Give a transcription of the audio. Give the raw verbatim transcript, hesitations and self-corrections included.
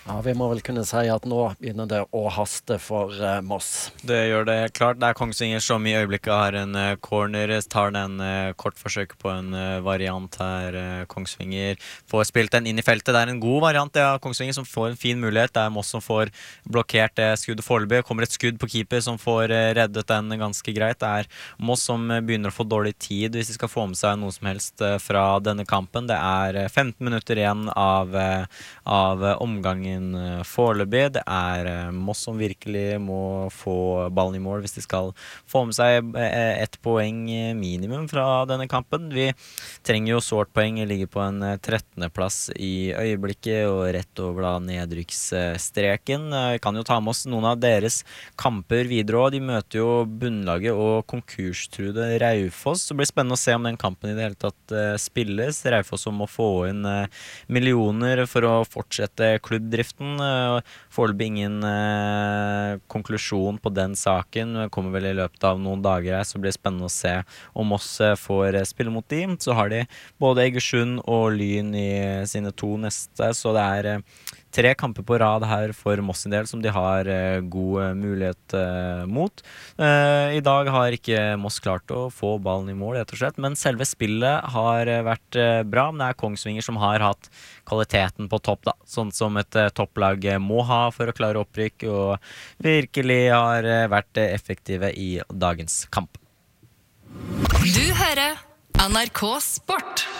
Ja, vi må vel kunne si at nå begynner det å haste for uh, Moss. Det gjør det helt klart. Det er Kongsvinger som i øyeblikket har en uh, corner. Tar den uh, kort forsøk på en uh, variant her. Uh, Kongsvinger får spilt den inn i feltet. Det er en god variant, det av Kongsvinger som får en fin mulighet. Det er Moss som får blokkert det skuddet foreløpig. Kommer et skudd på keeper som får uh, reddet den ganske greit. Det er Moss som uh, begynner å få dårlig tid hvis de skal få med seg noe som helst uh, fra denne kampen. Det er uh, femten minutter igjen av, uh, av uh, omgangen uh, foreløpig. Det er uh, Moss som virkelig må få ballen i mål hvis de skal få med seg ett poeng minimum fra denne kampen. Vi trenger jo sårt poeng, ligger på en trettende plass i øyeblikket og rett over da nedrykksstreken. Vi kan jo ta med oss noen av deres kamper videre også. De møter jo bunnlaget og konkurstrude Raufoss. Det blir spennende å se om den kampen i det hele tatt spilles. Raufoss må få inn millioner for å fortsette klubbdriften. Foreløpig ingen konklusjon på den saken. Det kommer vel i løpet av noen dager her, så blir det spennende å se om Moss får spille mot de. Så har de både Egersund og Lyn i sine to neste, så det er tre kamper på rad her for Moss sin del som de har god mulighet mot. I dag har ikke Moss klart å få ballen i mål, rett og slett, men selve spillet har vært bra. Men det er Kongsvinger som har hatt kvaliteten på topp, da. Sånn som et topplag må ha for å klare opprykk, og virkelig har vært effektive i dagens kamp. Du hører N R K Sport.